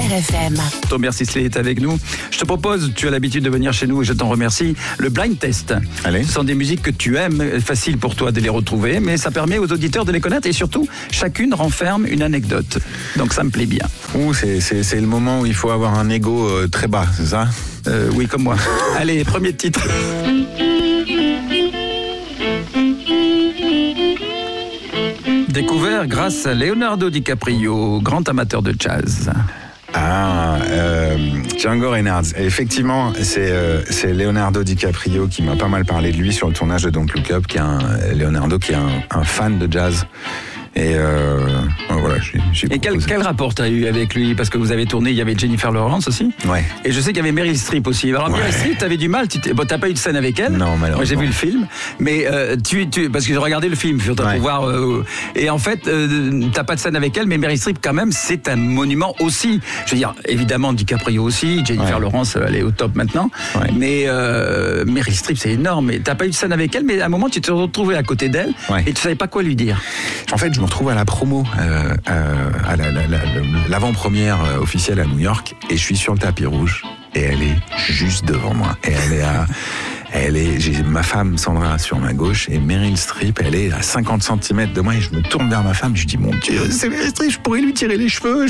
RFM. Thomas Sisley est avec nous. Je te propose, tu as l'habitude de venir chez nous et je t'en remercie, le blind test. Allez. Ce sont des musiques que tu aimes, facile pour toi de les retrouver, mais ça permet aux auditeurs de les connaître et surtout, chacune renferme une anecdote. Donc ça me plaît bien. C'est le moment où il faut avoir un ego très bas, c'est ça ? Oui, comme moi. Allez, premier titre. Découvert grâce à Leonardo DiCaprio, grand amateur de jazz. Django Reinhardt. Effectivement, c'est Leonardo DiCaprio qui m'a pas mal parlé de lui sur le tournage de Don't Look Up, Leonardo qui est un fan de jazz. Et voilà, j'ai Et quel rapport t'as eu avec lui ? Parce que vous avez tourné, il y avait Jennifer Lawrence aussi. Ouais. Et je sais qu'il y avait Meryl Streep aussi. Alors Meryl Streep, t'avais du mal. T'as pas eu de scène avec elle ? Non, malheureusement. Moi j'ai vu le film, mais parce que j'ai regardé le film pour voir. Et en fait, t'as pas de scène avec elle, mais Meryl Streep quand même, c'est un monument aussi. Je veux dire, évidemment DiCaprio aussi, Jennifer Lawrence, elle est au top maintenant. Ouais. Mais Meryl Streep, c'est énorme. Et t'as pas eu de scène avec elle, mais à un moment tu te retrouvais à côté d'elle et tu savais pas quoi lui dire. En fait, je me retrouve à la promo, à l'avant-première officielle à New York, et je suis sur le tapis rouge, et elle est juste devant moi. Et j'ai ma femme Sandra sur ma gauche, et Meryl Streep, elle est à 50 cm de moi, et je me tourne vers ma femme, je dis, mon Dieu, c'est Meryl Streep, je pourrais lui tirer les cheveux,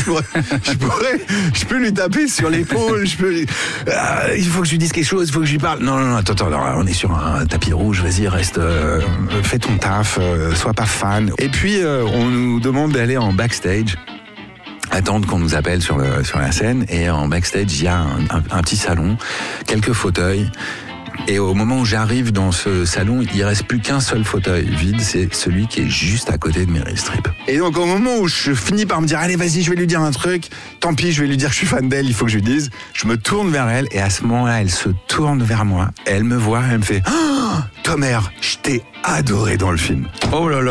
je peux lui taper sur l'épaule, il faut que je lui dise quelque chose, il faut que je lui parle. Non, attends, on est sur un tapis rouge, vas-y, reste, fais ton taf, sois pas fan. Et puis, on nous demande d'aller en backstage, attendre qu'on nous appelle sur la scène, et en backstage, il y a un petit salon, quelques fauteuils. Et au moment où j'arrive dans ce salon, il reste plus qu'un seul fauteuil vide, c'est celui qui est juste à côté de Meryl Streep. Et donc au moment où je finis par me dire, allez vas-y, je vais lui dire un truc, tant pis, je vais lui dire que je suis fan d'elle, il faut que je lui dise, je me tourne vers elle, et à ce moment-là, elle se tourne vers moi, elle me voit, elle me fait, oh, Thomas, je t'ai adoré dans le film. Oh là là.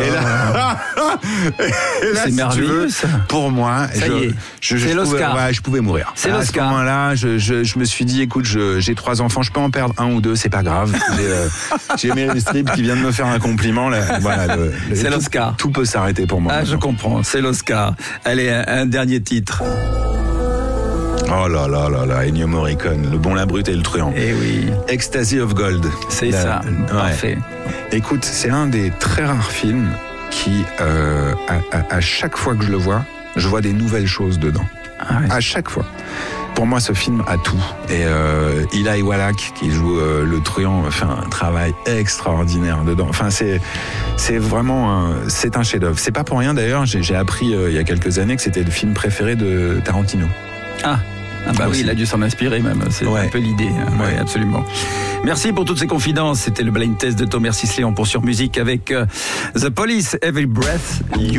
Et là c'est merveilleux, ça. Pour moi, c'est l'Oscar. Je pouvais mourir. C'est l'Oscar. À ce moment-là, je me suis dit, écoute, j'ai 3 enfants, je peux en perdre 1 ou 2, c'est pas grave. J'ai Meryl Streep qui vient de me faire un compliment. Là, voilà, c'est l'Oscar. Tout peut s'arrêter pour moi. Ah, je comprends, c'est l'Oscar. Allez, un dernier titre. Oh là là là là, Ennio Morricone, Le Bon, la Brute et le Truand. Eh oui. Ecstasy of Gold. C'est ça, parfait. Écoute, c'est un des très rares films qui, à chaque fois que je le vois, je vois des nouvelles choses dedans. Ah oui. À chaque fois. Pour moi, ce film a tout. Et Eli Wallach, qui joue le truand, fait un travail extraordinaire dedans. Enfin, c'est vraiment c'est un chef-d'œuvre. C'est pas pour rien d'ailleurs. J'ai appris il y a quelques années que c'était le film préféré de Tarantino. Ah bah oui, il a dû s'en inspirer même, c'est un peu l'idée. Oui, absolument. Merci pour toutes ces confidences. C'était le blind test de Thomas Sisley. On poursuit sur musique avec The Police, Every Breath You